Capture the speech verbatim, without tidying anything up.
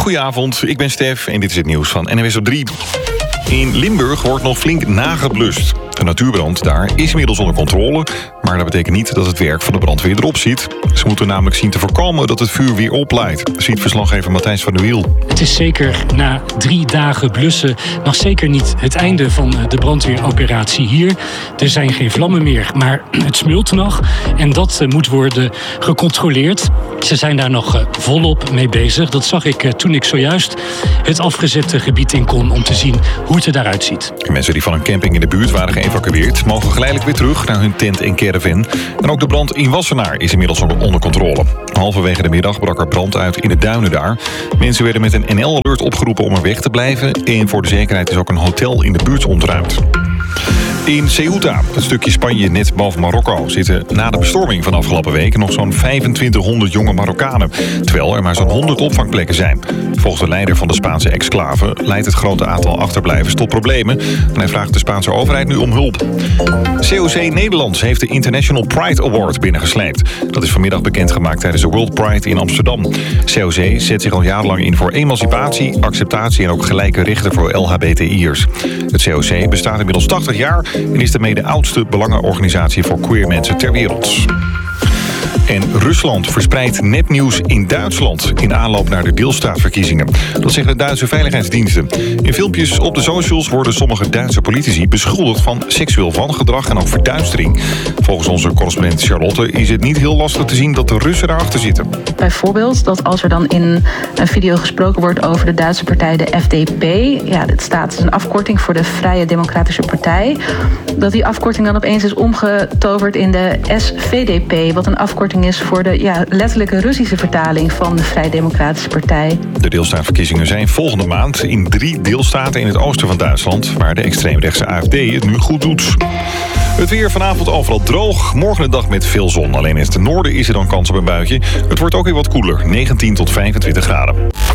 Goedenavond, ik ben Stef en dit is het nieuws van N W S op drie. In Limburg wordt nog flink nageblust. De natuurbrand daar is inmiddels onder controle, maar dat betekent niet dat het werk van de brandweer erop zit. Ze moeten namelijk zien te voorkomen dat het vuur weer opleidt, ziet verslaggever Matthijs van der Wiel. Het is zeker na drie dagen blussen nog zeker niet het einde van de brandweeroperatie hier. Er zijn geen vlammen meer, maar het smult nog en dat moet worden gecontroleerd. Ze zijn daar nog volop mee bezig. Dat zag ik toen ik zojuist het afgezette gebied in kon om te zien hoe het er daaruit ziet. Mensen die van een camping in de buurt waren geëvacueerd mogen geleidelijk weer terug naar hun tent en caravan. En ook de brand in Wassenaar is inmiddels onder controle. Halverwege de middag brak er brand uit in de duinen daar. Mensen werden met een N L-alert opgeroepen om er weg te blijven. En voor de zekerheid is ook een hotel in de buurt ontruimd. In Ceuta, het stukje Spanje net boven Marokko, zitten na de bestorming van afgelopen week nog zo'n vijfentwintighonderd jonge Marokkanen. Terwijl er maar zo'n honderd opvangplekken zijn. Volgens de leider van de Spaanse exclave leidt het grote aantal achterblijvers tot problemen. En hij vraagt de Spaanse overheid nu om hulp. C O C Nederland heeft de International Pride Award binnengesleept. Dat is vanmiddag bekendgemaakt tijdens de World Pride in Amsterdam. C O C zet zich al jarenlang in voor emancipatie, acceptatie en ook gelijke rechten voor L H B T I'ers. Het C O C bestaat inmiddels tachtig jaar en is daarmee de oudste belangenorganisatie voor queer mensen ter wereld. En Rusland verspreidt nepnieuws in Duitsland in aanloop naar de deelstaatverkiezingen. Dat zeggen de Duitse veiligheidsdiensten. In filmpjes op de socials worden sommige Duitse politici beschuldigd van seksueel wangedrag en ook verduistering. Volgens onze correspondent Charlotte is het niet heel lastig te zien dat de Russen daarachter zitten. Bijvoorbeeld dat als er dan in een video gesproken wordt over de Duitse partij de F D P, ja, dit staat een afkorting voor de Vrije Democratische Partij, dat die afkorting dan opeens is omgetoverd in de S V D P, wat een afkorting is voor de ja, letterlijke Russische vertaling van de Vrije Democratische Partij. De deelstaatverkiezingen zijn volgende maand in drie deelstaten in het oosten van Duitsland, waar de extreemrechtse A F D het nu goed doet. Het weer vanavond overal droog. Morgen een dag met veel zon. Alleen in het noorden is er dan kans op een buitje. Het wordt ook weer wat koeler, negentien tot vijfentwintig graden.